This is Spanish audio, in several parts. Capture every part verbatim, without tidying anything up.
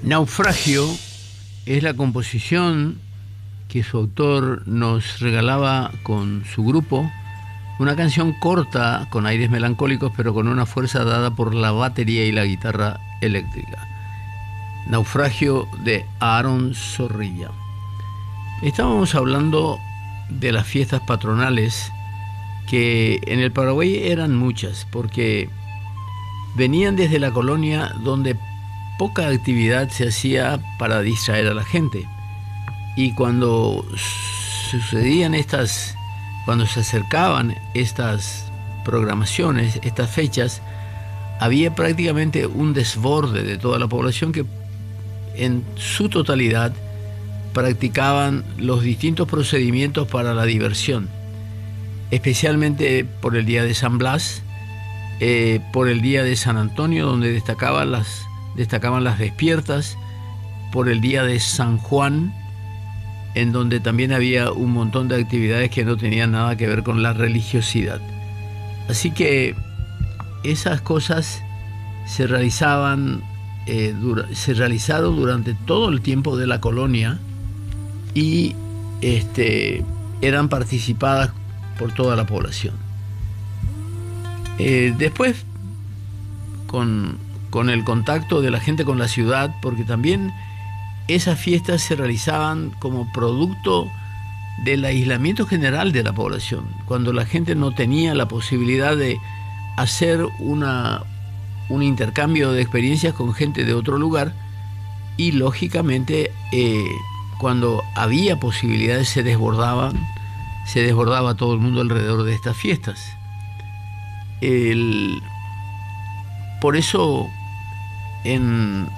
Naufragio es la composición que su autor nos regalaba con su grupo, una canción corta con aires melancólicos pero con una fuerza dada por la batería y la guitarra eléctrica. Naufragio de Aaron Zorrilla. Estábamos hablando de las fiestas patronales que en el Paraguay eran muchas porque venían desde la colonia donde poca actividad se hacía para distraer a la gente. Y cuando sucedían estas, cuando se acercaban estas programaciones, estas fechas, había prácticamente un desborde de toda la población que en su totalidad practicaban los distintos procedimientos para la diversión, especialmente por el día de San Blas, eh, por el día de San Antonio, donde destacaban las destacaban las despiertas, por el día de San Juan, en donde también había un montón de actividades que no tenían nada que ver con la religiosidad. Así que esas cosas se realizaban, eh, dura, se realizaron durante todo el tiempo de la colonia y este, eran participadas por toda la población. Eh, después, con con el contacto de la gente con la ciudad, porque también esas fiestas se realizaban como producto del aislamiento general de la población, cuando la gente no tenía la posibilidad de hacer una, un intercambio de experiencias con gente de otro lugar, y lógicamente eh, cuando había posibilidades se desbordaban, se desbordaba todo el mundo alrededor de estas fiestas. El, por eso En,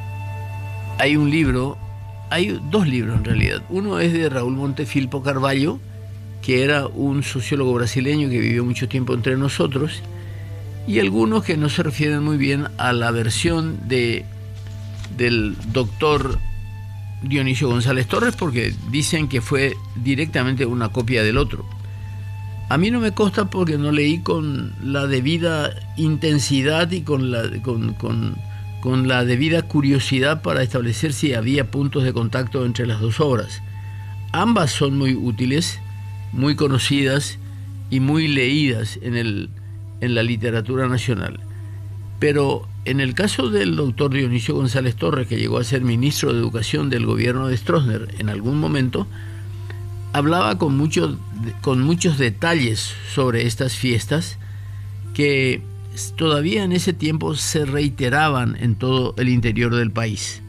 hay un libro, hay dos libros en realidad. Uno es de Raúl Montefilpo Carvalho, que era un sociólogo brasileño que vivió mucho tiempo entre nosotros, y algunos que no se refieren muy bien a la versión de, del doctor Dionisio González Torres, porque dicen que fue directamente una copia del otro. A mí no me consta porque no leí con la debida intensidad y con la... con, con con la debida curiosidad para establecer si había puntos de contacto entre las dos obras. Ambas son muy útiles, muy conocidas y muy leídas en, el, en la literatura nacional. Pero en el caso del doctor Dionisio González Torres, que llegó a ser ministro de Educación del gobierno de Stroessner en algún momento, hablaba con, mucho, con muchos detalles sobre estas fiestas que todavía en ese tiempo se reiteraban en todo el interior del país.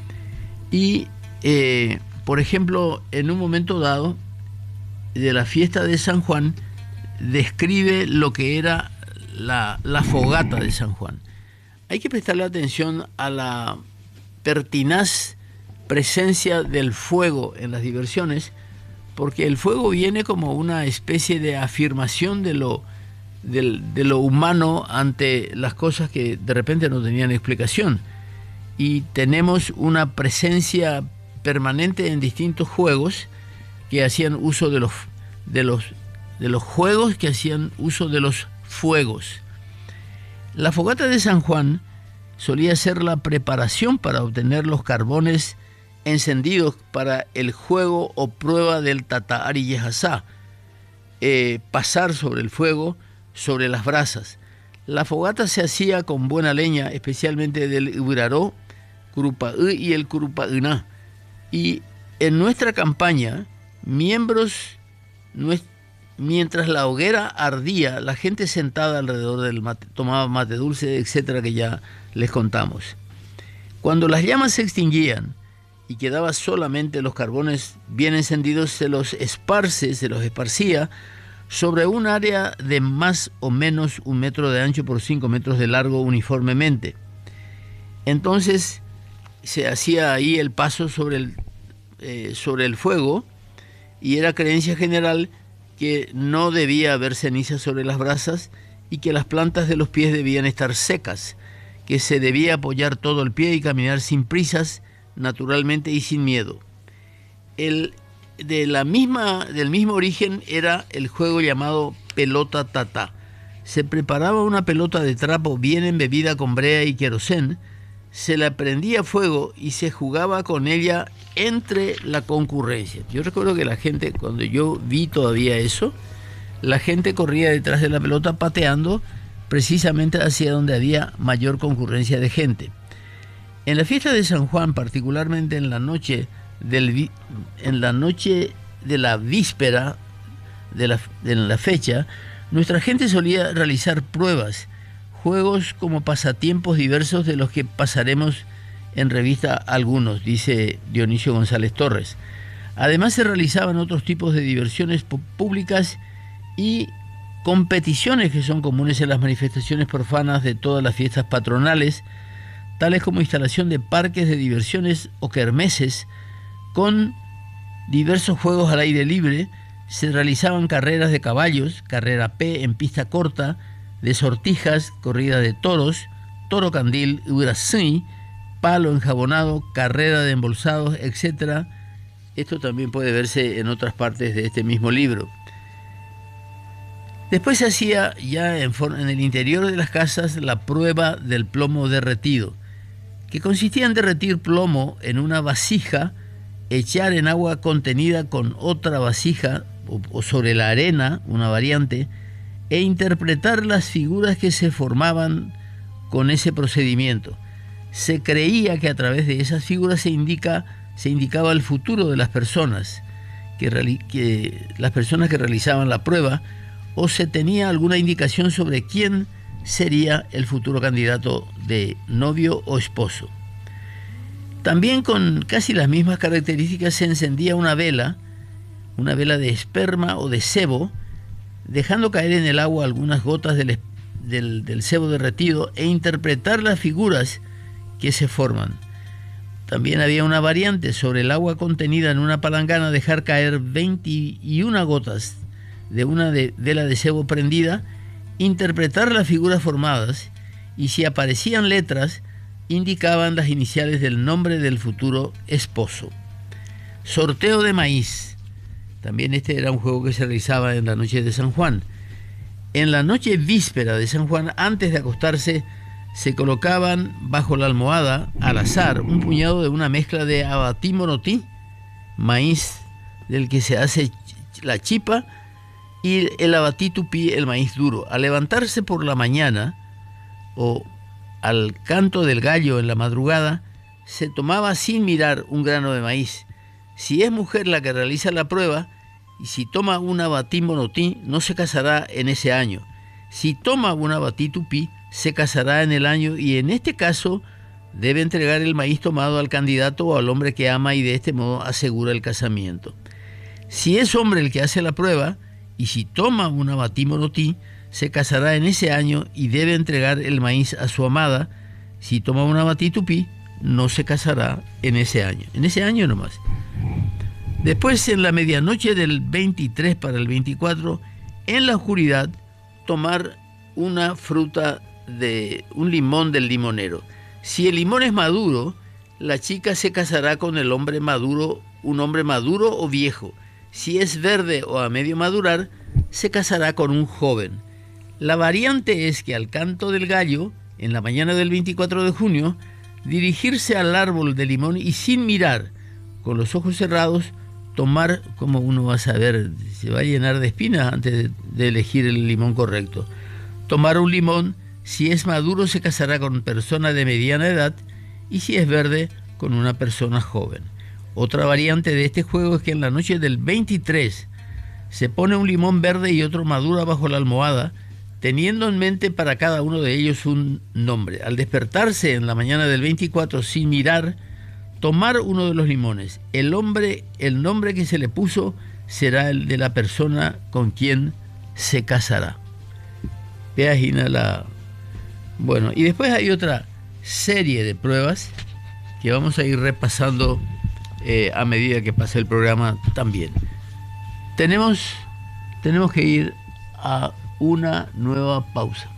Y, eh, por ejemplo, en un momento dado de la fiesta de San Juan, describe lo que era la, la fogata de San Juan. Hay que prestarle atención a la pertinaz presencia del fuego en las diversiones, porque el fuego viene como una especie de afirmación de lo De, de lo humano ante las cosas que de repente no tenían explicación, y tenemos una presencia permanente en distintos juegos que hacían uso de los de los de los juegos que hacían uso de los fuegos. La fogata de San Juan solía ser la preparación para obtener los carbones encendidos para el juego o prueba del Tataari Yehazá, eh, pasar sobre el fuego, sobre las brasas. La fogata se hacía con buena leña, especialmente del Uiraró, Curupaí y el Curupaíná. Y en nuestra campaña, miembros, mientras la hoguera ardía, la gente sentada alrededor del mate, tomaba mate dulce, etcétera, que ya les contamos. Cuando las llamas se extinguían y quedaban solamente los carbones bien encendidos, se los esparce, se los esparcía sobre un área de más o menos un metro de ancho por cinco metros de largo uniformemente. Entonces se hacía ahí el paso sobre el, eh, sobre el fuego, y era creencia general que no debía haber ceniza sobre las brasas y que las plantas de los pies debían estar secas, que se debía apoyar todo el pie y caminar sin prisas, naturalmente y sin miedo. El De la misma, del mismo origen era el juego llamado pelota tatá. Se preparaba una pelota de trapo bien embebida con brea y querosén, se la prendía fuego y se jugaba con ella entre la concurrencia. Yo recuerdo que la gente, cuando yo vi todavía eso, la gente corría detrás de la pelota pateando precisamente hacia donde había mayor concurrencia de gente. En la fiesta de San Juan, particularmente en la noche del en la noche de la víspera de la, de la fecha, nuestra gente solía realizar pruebas, juegos como pasatiempos diversos de los que pasaremos en revista algunos, dice Dionisio González Torres. Además se realizaban otros tipos de diversiones públicas y competiciones que son comunes en las manifestaciones profanas de todas las fiestas patronales, tales como instalación de parques de diversiones o kermeses con diversos juegos al aire libre. Se realizaban carreras de caballos, carrera P en pista corta, de sortijas, corrida de toros, toro candil, huracán, palo enjabonado, carrera de embolsados, etcétera. Esto también puede verse en otras partes de este mismo libro. Después se hacía ya en, en el interior de las casas la prueba del plomo derretido, que consistía en derretir plomo en una vasija, echar en agua contenida con otra vasija o, o sobre la arena, una variante, e interpretar las figuras que se formaban con ese procedimiento. Se creía que a través de esas figuras se indica, se indicaba el futuro de las personas, que, que las personas que realizaban la prueba, o se tenía alguna indicación sobre quién sería el futuro candidato de novio o esposo. También con casi las mismas características se encendía una vela, una vela de esperma o de sebo, dejando caer en el agua algunas gotas del, del, del sebo derretido e interpretar las figuras que se forman. También había una variante sobre el agua contenida en una palangana, dejar caer veintiuna gotas de una de, vela de sebo prendida, interpretar las figuras formadas y si aparecían letras, indicaban las iniciales del nombre del futuro esposo. Sorteo de maíz. También este era un juego que se realizaba en la noche de San Juan. En la noche víspera de San Juan, antes de acostarse, se colocaban bajo la almohada, al azar, un puñado de una mezcla de abatí monotí, maíz del que se hace la chipa, y el abatí tupí, el maíz duro. Al levantarse por la mañana, o al canto del gallo en la madrugada, se tomaba sin mirar un grano de maíz. Si es mujer la que realiza la prueba, y si toma un abatí monotí, no se casará en ese año. Si toma un abatí tupí, se casará en el año, y en este caso debe entregar el maíz tomado al candidato o al hombre que ama, y de este modo asegura el casamiento. Si es hombre el que hace la prueba, y si toma un abatí monotí, se casará en ese año y debe entregar el maíz a su amada. Si toma un abatí tupí, no se casará en ese año. En ese año nomás. Después, en la medianoche del veintitrés para el veinticuatro, en la oscuridad, tomar una fruta de un limón del limonero. Si el limón es maduro, la chica se casará con el hombre maduro, un hombre maduro o viejo. Si es verde o a medio madurar, se casará con un joven. La variante es que al canto del gallo, en la mañana del veinticuatro de junio, dirigirse al árbol de limón y sin mirar, con los ojos cerrados, tomar, como uno va a saber, se va a llenar de espinas antes de, de elegir el limón correcto. Tomar un limón, si es maduro se casará con persona de mediana edad y si es verde con una persona joven. Otra variante de este juego es que en la noche del veintitrés se pone un limón verde y otro maduro bajo la almohada, teniendo en mente para cada uno de ellos un nombre. Al despertarse en la mañana del veinticuatro sin mirar, tomar uno de los limones. El hombre, el nombre que se le puso será el de la persona con quien se casará. Vea, Gina, la... Bueno, y después hay otra serie de pruebas que vamos a ir repasando eh, a medida que pase el programa también. Tenemos, tenemos que ir a una nueva pausa.